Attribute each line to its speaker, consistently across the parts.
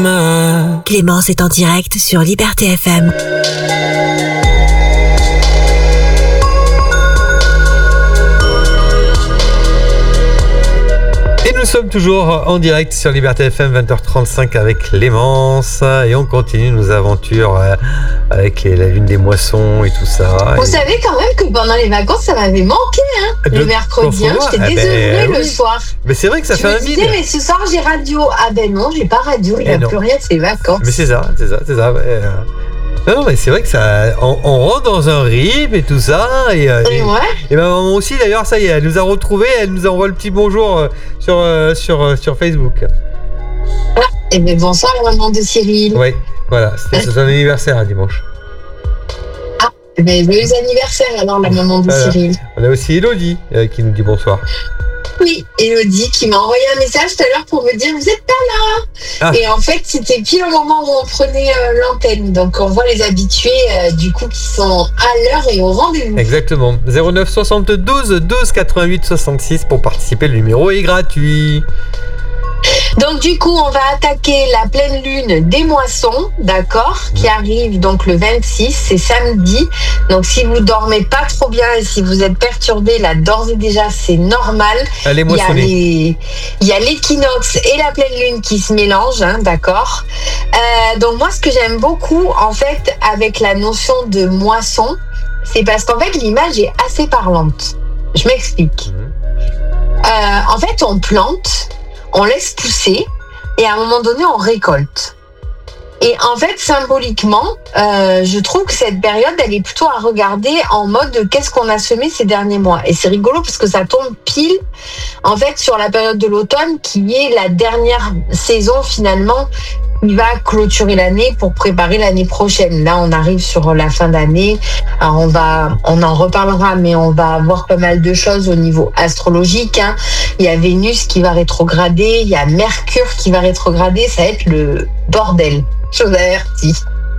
Speaker 1: Clémence est en direct sur Liberté FM.
Speaker 2: Et nous sommes toujours en direct sur Liberté FM, 20h35 avec Clémence. Et on continue nos aventures avec la lune des moissons et tout ça.
Speaker 3: Vous savez quand même que pendant les vacances, ça m'avait manqué. Le mercredi, j'étais désœuvrée le soir.
Speaker 2: Mais c'est vrai que ça fait un vide.
Speaker 3: Je me disais, mais ce soir, j'ai radio. Ah ben non, j'ai pas radio, il n'y a plus rien, c'est vacances.
Speaker 2: Mais c'est ça. Ouais. Non, mais c'est vrai que ça, on rentre dans un rythme et tout ça. Et ma maman aussi, d'ailleurs, ça y est, elle nous a retrouvés, elle nous envoie le petit bonjour sur Facebook.
Speaker 3: Ah, et bien bonsoir, la maman de Cyril.
Speaker 2: Oui, voilà, c'était son anniversaire dimanche.
Speaker 3: Ah, et bien joyeux anniversaire alors, la maman de Cyril.
Speaker 2: On a aussi Elodie qui nous dit bonsoir.
Speaker 3: Oui, Elodie qui m'a envoyé un message tout à l'heure pour me dire vous êtes pas là. Ah. Et en fait c'était pile au moment où on prenait l'antenne. Donc on voit les habitués du coup qui sont à l'heure et au rendez-vous.
Speaker 2: Exactement. 09 72 12 88 66 pour participer. Le numéro est gratuit.
Speaker 3: Donc du coup, on va attaquer la pleine lune des moissons, d'accord, qui arrive donc le 26, c'est samedi. Donc si vous dormez pas trop bien et si vous êtes perturbé, là d'ores et déjà c'est normal.
Speaker 2: Allez,
Speaker 3: il y a l'équinoxe et la pleine lune qui se mélangent, d'accord. Donc moi, ce que j'aime beaucoup en fait avec la notion de moisson, c'est parce qu'en fait l'image est assez parlante. Je m'explique. En fait, on plante. On laisse pousser et à un moment donné, on récolte. Et en fait, symboliquement, je trouve que cette période, elle est plutôt à regarder en mode qu'est-ce qu'on a semé ces derniers mois. Et c'est rigolo parce que ça tombe pile, en fait, sur la période de l'automne qui est la dernière saison finalement qui va clôturer l'année pour préparer l'année prochaine. Là, on arrive sur la fin d'année. Alors, on en reparlera, mais on va avoir pas mal de choses au niveau astrologique. Il y a Vénus qui va rétrograder, il y a Mercure qui va rétrograder. Ça va être le bordel. Je vous avertis.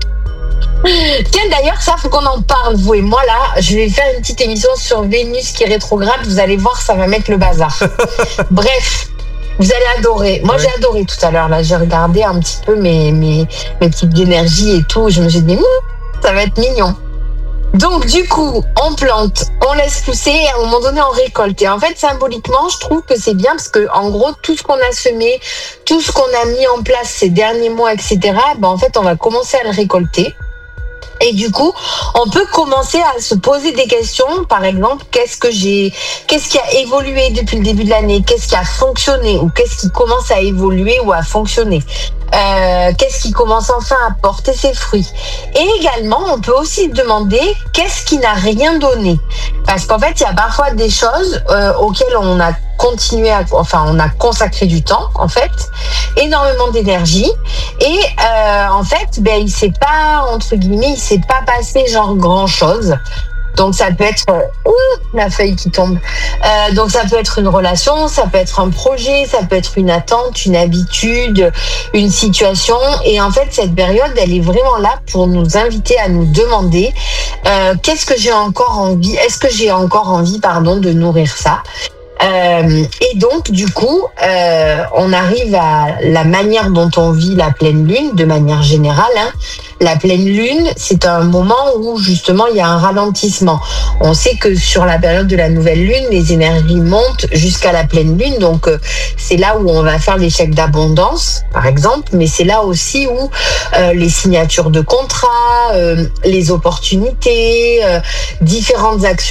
Speaker 3: Tiens, d'ailleurs, ça, faut qu'on en parle, vous et moi, là. Je vais faire une petite émission sur Vénus qui rétrograde. Vous allez voir, ça va mettre le bazar. Bref. Vous allez adorer. Moi, j'ai adoré tout à l'heure. Là, j'ai regardé un petit peu mes petites énergies et tout. Je me suis dit, ça va être mignon. Donc, du coup, on plante, on laisse pousser et à un moment donné, on récolte. Et en fait, symboliquement, je trouve que c'est bien parce que, en gros, tout ce qu'on a semé, tout ce qu'on a mis en place ces derniers mois, etc., en fait, on va commencer à le récolter. Et du coup, on peut commencer à se poser des questions. Par exemple, qu'est-ce qui a évolué depuis le début de l'année? Qu'est-ce qui a fonctionné? Ou qu'est-ce qui commence à évoluer ou à fonctionner? Qu'est-ce qui commence enfin à porter ses fruits? Et également, on peut aussi demander qu'est-ce qui n'a rien donné? Parce qu'en fait, il y a parfois des choses auxquelles on a on a consacré du temps, en fait, énormément d'énergie, et en fait, il s'est pas, entre guillemets, il s'est pas passé genre grand chose. Donc ça peut être la feuille qui tombe. Donc ça peut être une relation, ça peut être un projet, ça peut être une attente, une habitude, une situation. Et en fait, cette période, elle est vraiment là pour nous inviter à nous demander qu'est-ce que j'ai encore envie, est-ce que j'ai encore envie, de nourrir ça. Et donc, du coup, on arrive à la manière dont on vit la pleine lune, de manière générale. La pleine lune, c'est un moment où, justement, il y a un ralentissement. On sait que sur la période de la nouvelle lune, les énergies montent jusqu'à la pleine lune. Donc, c'est là où on va faire les chèques d'abondance, par exemple. Mais c'est là aussi où les signatures de contrats, les opportunités, différentes actions